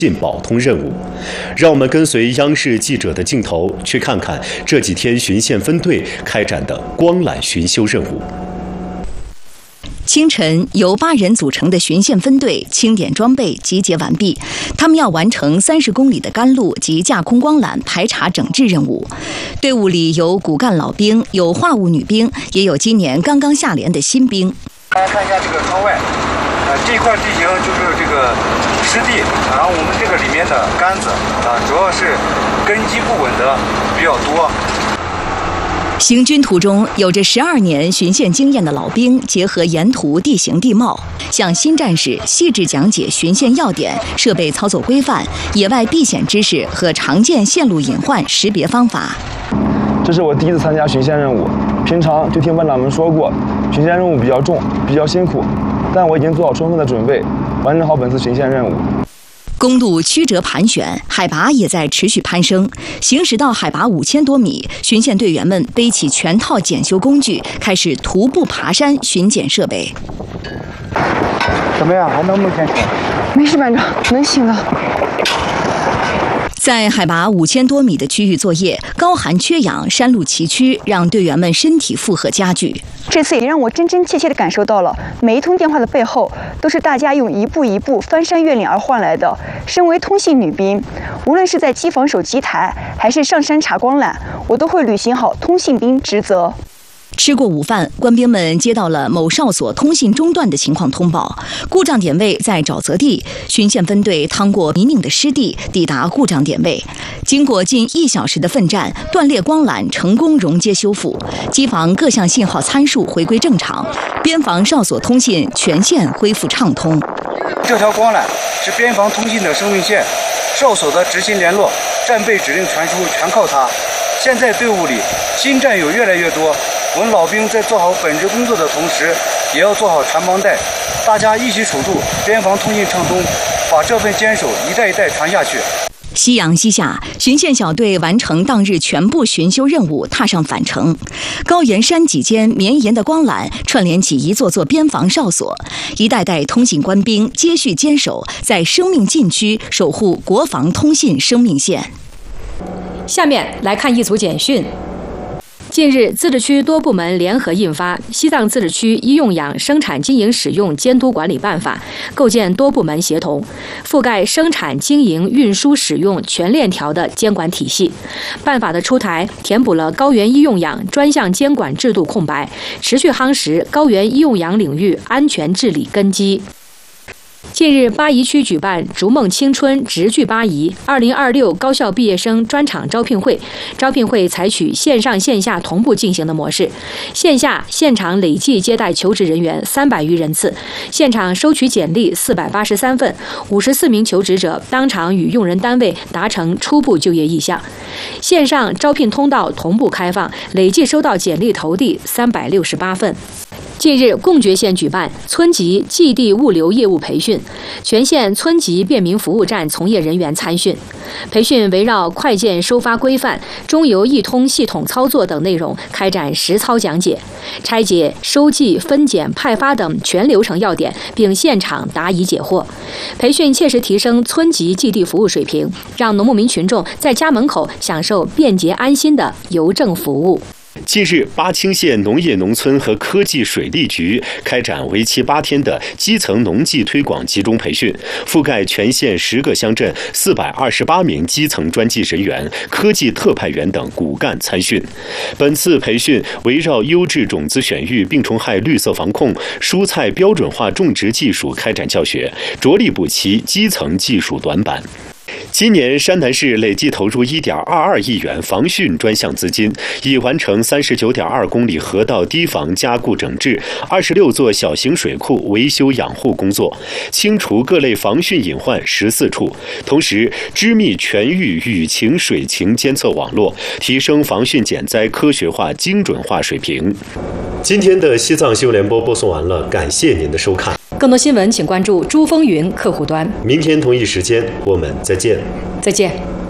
信保通任务。让我们跟随央视记者的镜头，去看看这几天巡线分队开展的光缆巡修任务。 清晨，由8人组成的巡线分队清点装备，集结完毕。他们要完成30公里的干路及架空光缆排查整治任务。队伍里有骨干老兵，有话务女兵，也有今年刚刚下连的新兵。 大家看一下这个窗外，这一块地形就是这个湿地，然后我们这个里面的杆子主要是根基不稳的比较多。 行军途中，有着12年巡线经验的老兵，结合沿途地形地貌，向新战士细致讲解巡线要点、设备操作规范、野外避险知识和常见线路隐患识别方法。 这是我第一次参加巡线任务，平常就听班长们说过，巡线任务比较重，比较辛苦，但我已经做好充分的准备，完成好本次巡线任务。 公路曲折盘旋，海拔也在持续攀升。行驶到海拔5000多米，巡线队员们背起全套检修工具，开始徒步爬山巡检设备。 怎么样？还能不能坚持？ 没事，班长，能行的。 在海拔5000多米的区域作业，高寒缺氧，山路崎岖，让队员们身体负荷加剧。 这次也让我真真切切地感受到了，每一通电话的背后，都是大家用一步一步翻山越岭而换来的。身为通信女兵，无论是在机房守机台，还是上山查光缆，我都会履行好通信兵职责。 吃过午饭，官兵们接到了某哨所通信中断的情况通报，故障点位在沼泽地。巡线分队趟过泥泞的湿地，抵达故障点位。经过近1小时的奋战，断裂光缆成功熔接修复，机房各项信号参数回归正常，边防哨所通信全线恢复畅通。 这条光缆是边防通信的生命线，哨所的执行联络、战备指令传输全靠它。现在队伍里新战友越来越多，我们老兵在做好本职工作的同时，也要做好传帮带，大家一起守住边防通信畅通，把这份坚守一代一代传下去。 夕阳西下，巡线小队完成当日全部巡修任务，踏上返程。高原山脊间绵延的光缆串联起一座座边防哨所，一代代通信官兵接续坚守，在生命禁区守护国防通信生命线。 下面来看一组简讯。近日，自治区多部门联合印发《西藏自治区医用氧生产经营使用监督管理办法》，构建多部门协同、覆盖生产经营、运输、使用全链条的监管体系。办法的出台，填补了高原医用氧专项监管制度空白，持续夯实高原医用氧领域安全治理根基。近日，巴宜区举办“逐梦青春，直距巴宜”2026高校毕业生专场招聘会。招聘会采取线上线下同步进行的模式，线下现场累计接待求职人员300余人次，现场收取简历483份，54名求职者当场与用人单位达成初步就业意向。线上招聘通道同步开放，累计收到简历投递368份。近日，贡觉县举办村级寄递物流业务培训，全县村级便民服务站从业人员参训。培训围绕快件收发规范、中邮易通系统操作等内容开展实操讲解，拆解收寄、分拣、派发等全流程要点，并现场答疑解惑。培训切实提升村级寄递服务水平，让农牧民群众在家门口享受便捷安心的邮政服务。 近日，巴清县农业农村和科技水利局开展为期8天的基层农技推广集中培训，覆盖全县10个乡镇，428名基层专技人员、科技特派员等骨干参训。本次培训围绕优质种子选育、病虫害绿色防控、蔬菜标准化种植技术开展教学，着力补齐基层技术短板。今年山南市累计投入1.22亿元防汛专项资金，已完成39.2公里河道堤防加固整治、26座小型水库维修养护工作，清除各类防汛隐患14处，同时织密全域雨情水情监测网络，提升防汛减灾科学化精准化水平。今天的西藏新闻联播播送完了，感谢您的收看。 更多新闻请关注珠风云客户端。 明天同一时间我们再见。 再见。